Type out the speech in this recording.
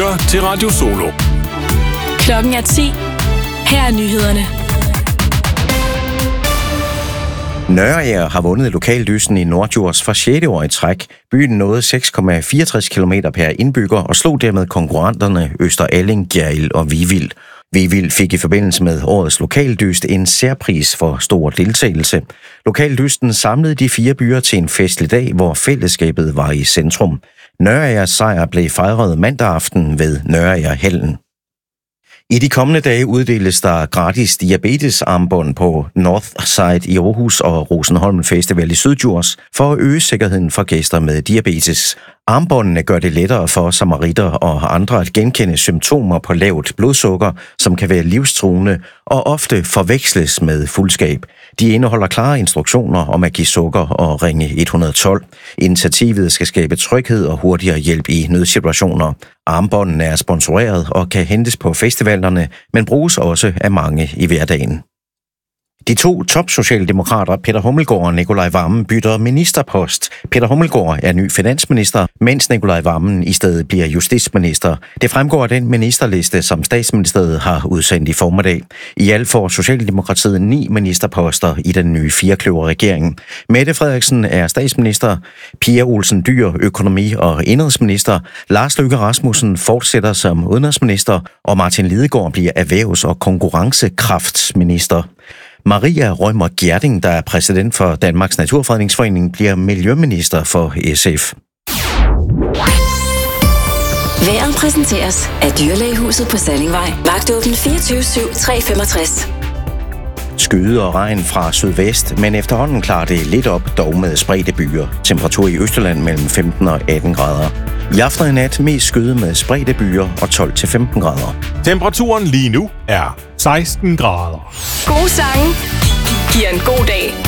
lytter til Radio Solo. Klokken er 10. Her er nyhederne. Nørager har vundet lokaldysten i Norddjurs for 6. år i træk. Byen nåede 6,64 km per indbygger og slog dermed konkurrenterne Øster Alling, Gjerrild og Vivild. Vivild fik i forbindelse med årets lokaldyst en særpris for stor deltagelse. Lokaldysten samlede de 4 byer til en festlig dag, hvor fællesskabet var i centrum. Nørregers sejr blev fejret mandag aften ved Nørregerhallen. I de kommende dage uddeles der gratis diabetesarmbånd på Northside i Aarhus og Rosenholm Festival i Syddjurs for at øge sikkerheden for gæster med diabetes. Armbåndene gør det lettere for samaritter og andre at genkende symptomer på lavt blodsukker, som kan være livstruende og ofte forveksles med fuldskab. De indeholder klare instruktioner om at give sukker og ringe 112. Initiativet skal skabe tryghed og hurtigere hjælp i nødsituationer. Armbåndene er sponsoreret og kan hentes på festivalerne, men bruges også af mange i hverdagen. De 2 topsocialdemokrater, Peter Hummelgaard og Nicolai Wammen, bytter ministerpost. Peter Hummelgaard er ny finansminister, mens Nicolai Wammen i stedet bliver justitsminister. Det fremgår af den ministerliste, som Statsministeriet har udsendt i formiddag. I alt får Socialdemokratiet 9 ministerposter i den nye firekløverregering. Mette Frederiksen er statsminister, Pia Olsen Dyhr økonomi- og indenrigsminister, Lars Løkke Rasmussen fortsætter som udenrigsminister, og Martin Lidegaard bliver erhvervs- og konkurrencekraftsminister. Maria Rømer Gjerding, der er præsident for Danmarks Naturfredningsforening, bliver miljøminister for SF. Vejret præsenteres af Dyrlægehuset på Sallingvej. Vagtåben 24/7, 365. Skyde og regn fra sydvest, men efterhånden klarer det lidt op, dog med spredte byer. Temperatur i Østjylland mellem 15 og 18 grader. I aften og i nat mest skyde med spredte byer og 12-15 grader. Temperaturen lige nu er 16 grader. Gode sange giver en god dag.